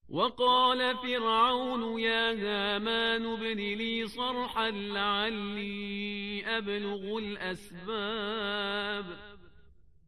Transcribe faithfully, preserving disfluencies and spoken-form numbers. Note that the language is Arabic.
وقال فرعون يا هامان ابن لي صرحا لعلي أبلغ الأسباب